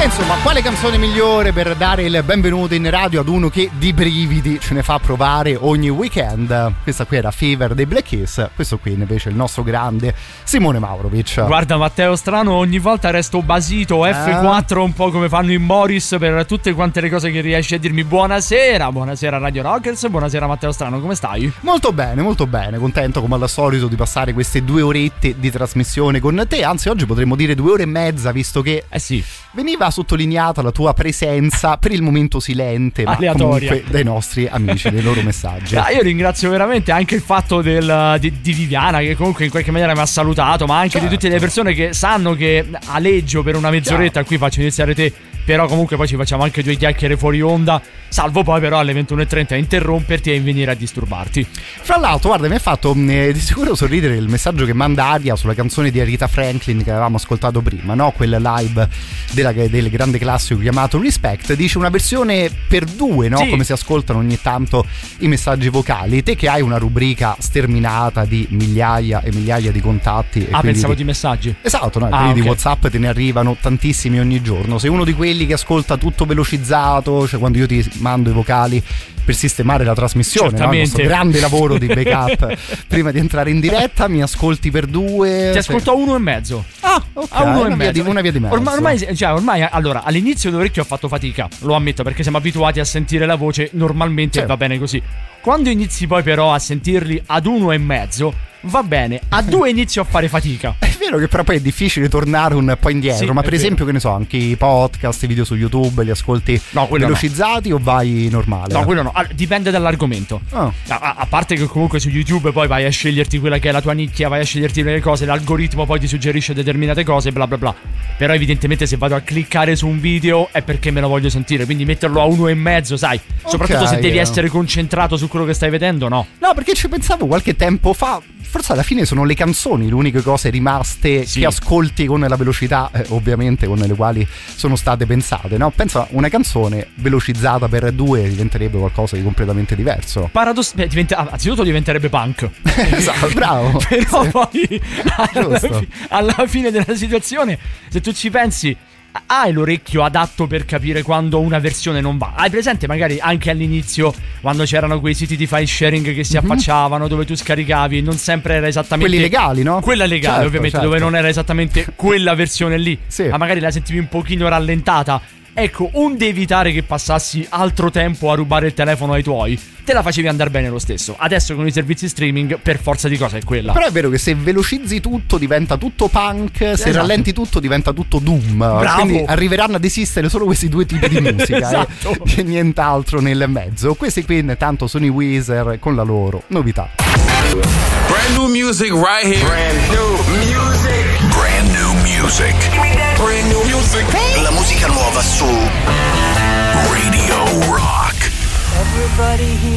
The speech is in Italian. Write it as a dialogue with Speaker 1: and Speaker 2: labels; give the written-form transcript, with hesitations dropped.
Speaker 1: E insomma, quale canzone migliore per dare il benvenuto in radio ad uno che di brividi ce ne fa provare ogni weekend? Questa qui era Fever dei Black Keys, questo qui invece è il nostro grande Simone Maurovic.
Speaker 2: Guarda Matteo Strano, ogni volta resto basito, F4 un po' come fanno in Morris per tutte quante le cose che riesci a dirmi. Buonasera Radio Rockers, buonasera Matteo Strano, come stai?
Speaker 1: Molto bene, contento come al solito di passare queste 2 orette di trasmissione con te, anzi oggi potremmo dire 2 ore e mezza, visto che
Speaker 2: sì,
Speaker 1: veniva sottolineata la tua presenza per il momento silente, ma
Speaker 2: aleatoria,
Speaker 1: comunque dai nostri amici, dei loro messaggi.
Speaker 2: Io ringrazio veramente anche il fatto di Viviana, che comunque in qualche maniera mi ha salutato, ma anche di tutte le persone che sanno che aleggio per una mezz'oretta. Qui faccio iniziare te, però comunque poi ci facciamo anche 2 chiacchiere fuori onda, salvo poi però alle 21:30 interromperti e venire a disturbarti.
Speaker 1: Fra l'altro, guarda, mi ha fatto di sicuro sorridere il messaggio che manda Aria sulla canzone di Aretha Franklin che avevamo ascoltato prima, no? Quel live del grande classico chiamato Respect. Dice una versione per 2, no? Sì. Come si ascoltano ogni tanto i messaggi vocali. Te che hai una rubrica sterminata di migliaia e migliaia di contatti.
Speaker 2: Pensavo di messaggi.
Speaker 1: Esatto, no? Quelli di WhatsApp te ne arrivano tantissimi ogni giorno. Sei uno di quelli che ascolta tutto velocizzato, cioè quando io ti mando i vocali per sistemare la trasmissione, no? Il nostro grande lavoro di backup prima di entrare in diretta, mi ascolti per 2.
Speaker 2: Ti ascolto a 1,5.
Speaker 1: Ok, una via di mezzo.
Speaker 2: Ormai allora all'inizio d'orecchio ho fatto fatica, lo ammetto, perché siamo abituati a sentire la voce normalmente, va bene così. Quando inizi poi però a sentirli ad 1,5 va bene, a 2 inizio a fare fatica.
Speaker 1: È vero che però poi è difficile tornare un po' indietro, sì, ma per esempio, che ne so, anche i podcast, i video su YouTube li ascolti velocizzati o vai normale?
Speaker 2: No, quello no, dipende dall'argomento. A parte che comunque su YouTube poi vai a sceglierti quella che è la tua nicchia, vai a sceglierti le cose, l'algoritmo poi ti suggerisce determinate cose, bla bla bla. Però evidentemente se vado a cliccare su un video è perché me lo voglio sentire, quindi metterlo a 1,5, sai, soprattutto se devi essere concentrato su quello che stai vedendo, no?
Speaker 1: No, perché ci pensavo qualche tempo fa. Forse alla fine sono le canzoni le uniche cose rimaste che ascolti con la velocità ovviamente con le quali sono state pensate, no? Pensa, una canzone velocizzata per 2 diventerebbe qualcosa di completamente diverso.
Speaker 2: Anzitutto diventerebbe punk.
Speaker 1: Esatto, bravo.
Speaker 2: Però poi alla fine della situazione, se tu ci pensi, hai l'orecchio adatto per capire quando una versione non va. Hai presente magari anche all'inizio quando c'erano quei siti di file sharing che si affacciavano, dove tu scaricavi, non sempre era esattamente
Speaker 1: quelli legali, no?
Speaker 2: Quella legale, ovviamente, dove non era esattamente quella versione lì, ma magari la sentivi un pochino rallentata. Ecco, onde evitare che passassi altro tempo a rubare il telefono ai tuoi, te la facevi andare bene lo stesso. Adesso con i servizi streaming per forza di cosa è quella.
Speaker 1: Però è vero che se velocizzi tutto diventa tutto punk, se rallenti tutto diventa tutto doom.
Speaker 2: Bravo.
Speaker 1: Quindi arriveranno ad esistere solo questi 2 tipi di musica e nient'altro nel mezzo. Questi qui intanto sono i Weezer con la loro novità.
Speaker 3: Brand new music right here. Brand new music. Brand new music. Brand new music. La musica nuova su Radio Rock. Everybody